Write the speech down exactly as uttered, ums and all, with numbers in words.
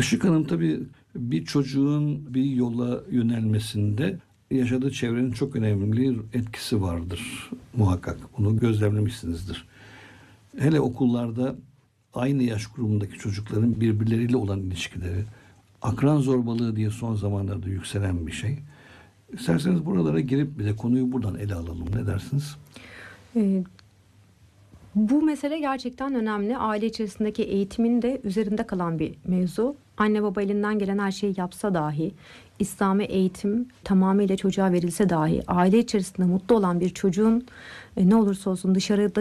Işık Hanım, tabii bir çocuğun bir yola yönelmesinde yaşadığı çevrenin çok önemli etkisi vardır muhakkak. Bunu gözlemlemişsinizdir. Hele okullarda aynı yaş grubundaki çocukların birbirleriyle olan ilişkileri, akran zorbalığı diye son zamanlarda yükselen bir şey. İsterseniz buralara girip bir de konuyu buradan ele alalım. Ne dersiniz? Ee, Bu mesele gerçekten önemli. Aile içerisindeki eğitimin de üzerinde kalan bir mevzu. Anne baba elinden gelen her şeyi yapsa dahi, İslami eğitim tamamıyla çocuğa verilse dahi, aile içerisinde mutlu olan bir çocuğun e, ne olursa olsun dışarıda